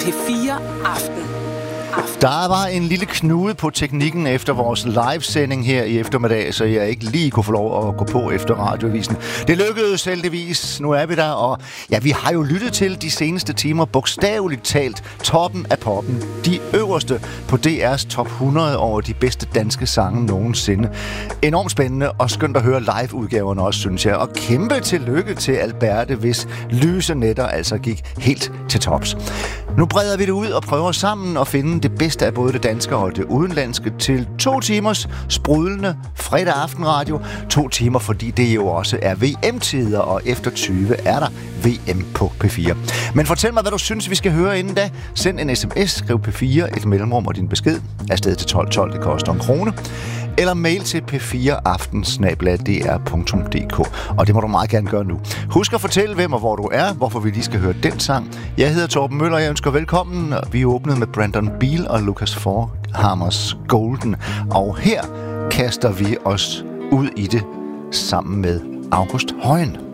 P4 Aften. Der var en lille knude på teknikken efter vores livesending her i eftermiddag, så jeg ikke lige kunne få lov at gå på efter radioavisen. Det lykkedes heldigvis. Nu er vi der, og ja, vi har jo lyttet til de seneste timer bogstaveligt talt toppen af poppen. De øverste på DR's top 100 over de bedste danske sange nogensinde. Enormt spændende og skønt at høre live-udgaverne også, synes jeg. Og kæmpe tillykke til Alberte, hvis lyse nætter altså gik helt til tops. Nu breder vi det ud og prøver sammen at finde det bedste af både det danske og det udenlandske til 2 timers sprudlende fredag aftenradio. 2 timer, fordi det jo også er VM-tider, og efter 20 er der VM på P4. Men fortæl mig, hvad du synes, vi skal høre inden da. Send en sms, skriv P4, et mellemrum og din besked. Afsted til 1212, det koster 1 krone. Eller mail til p4aften@dr.dk. Og det må du meget gerne gøre nu. Husk at fortælle, hvem og hvor du er, hvorfor vi lige skal høre den sang. Jeg hedder Torben Møller, og jeg ønsker velkommen. Vi er åbnet med Brandon Beal og Lucas Forhammers Golden. Og her kaster vi os ud i det sammen med August Højen.